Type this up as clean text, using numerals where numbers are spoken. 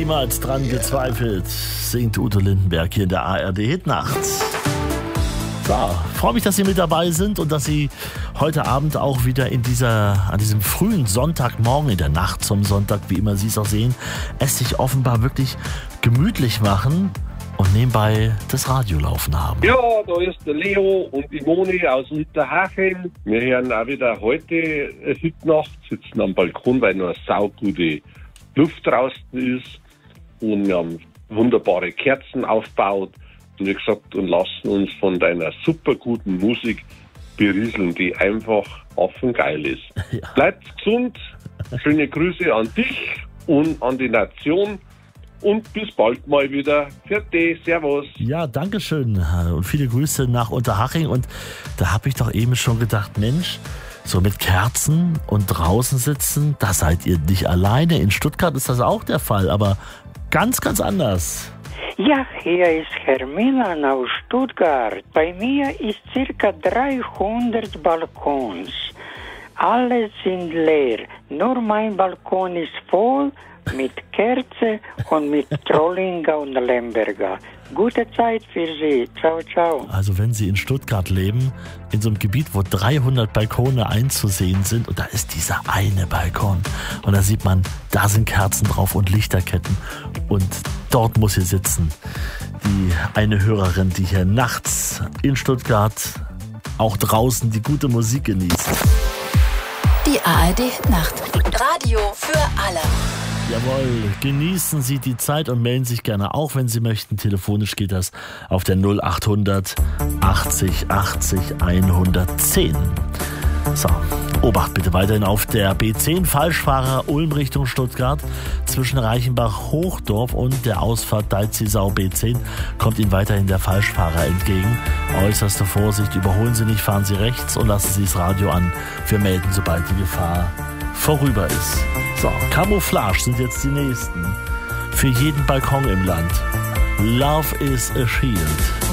niemals dran gezweifelt, singt Udo Lindenberg hier in der ARD Hitnacht. So, freue mich, dass Sie mit dabei sind und dass Sie heute Abend auch wieder an diesem frühen Sonntagmorgen, in der Nacht zum Sonntag, wie immer Sie es auch sehen, es sich offenbar wirklich gemütlich machen und nebenbei das Radio laufen haben. Ja, da ist der Leo und die Moni aus Unterhaching. Wir hören auch wieder heute Hitnacht, sitzen am Balkon, weil noch eine saugute Luft draußen ist. Und wir haben wunderbare Kerzen aufgebaut. Und wie gesagt, und lassen uns von deiner super guten Musik berieseln, die einfach affengeil ist. Ja. Bleibt gesund, schöne Grüße an dich und an die Nation und bis bald mal wieder. Vierte, servus. Ja, danke schön und viele Grüße nach Unterhaching. Und da habe ich doch eben schon gedacht, Mensch, so mit Kerzen und draußen sitzen, da seid ihr nicht alleine. In Stuttgart ist das auch der Fall, aber ganz, ganz anders. Ja, hier ist Herr Milan aus Stuttgart. Bei mir ist circa 300 Balkons. Alle sind leer. Nur mein Balkon ist voll mit Kerze und mit Trollinger und Lemberger. Gute Zeit für Sie. Ciao, ciao. Also wenn Sie in Stuttgart leben, in so einem Gebiet, wo 300 Balkone einzusehen sind und da ist dieser eine Balkon und da sieht man, da sind Kerzen drauf und Lichterketten und dort muss hier sitzen die eine Hörerin, die hier nachts in Stuttgart auch draußen die gute Musik genießt. Die ARD-Nacht. Radio für alle. Jawohl, genießen Sie die Zeit und melden sich gerne auch, wenn Sie möchten. Telefonisch geht das auf der 0800 80 80 110. So, Obacht bitte weiterhin auf der B10 Falschfahrer Ulm Richtung Stuttgart. Zwischen Reichenbach-Hochdorf und der Ausfahrt Deizisau B10 kommt Ihnen weiterhin der Falschfahrer entgegen. Äußerste Vorsicht, überholen Sie nicht, fahren Sie rechts und lassen Sie das Radio an. Wir melden, sobald die Gefahr vorüber ist. So, Camouflage sind jetzt die nächsten. Für jeden Balkon im Land. Love is a Shield.